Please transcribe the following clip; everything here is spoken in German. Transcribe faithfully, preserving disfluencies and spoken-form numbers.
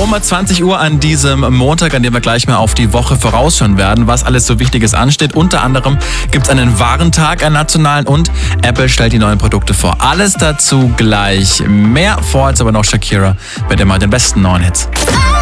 Um zwanzig Uhr an diesem Montag, an dem wir gleich mal auf die Woche vorausschauen werden, was alles so Wichtiges ansteht. Unter anderem gibt es einen Warentag, einen nationalen, und Apple stellt die neuen Produkte vor. Alles dazu gleich mehr. Vor jetzt aber noch Shakira mit immer den besten neuen Hits.